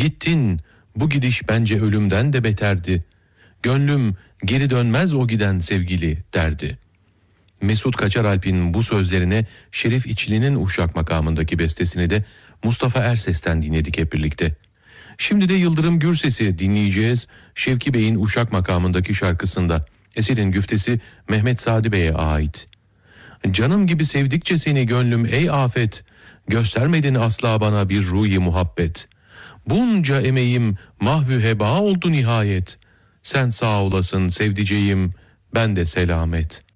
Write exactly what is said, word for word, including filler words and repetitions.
Gittin, bu gidiş bence ölümden de beterdi. Gönlüm geri dönmez o giden sevgili derdi. Mesut Kaçaralp'in bu sözlerine Şerif İçli'nin Uşak makamındaki bestesini de Mustafa Erses'ten dinledik hep birlikte. Şimdi de Yıldırım Gürses'i dinleyeceğiz. Şevki Bey'in Uşak makamındaki şarkısında. Eserin güftesi Mehmet Sadi Bey'e ait. Canım gibi sevdikçe seni gönlüm ey afet, göstermedin asla bana bir ruhi muhabbet. Bunca emeğim mahvü heba oldu nihayet. Sen sağ olasın sevdiceğim, ben de selamet.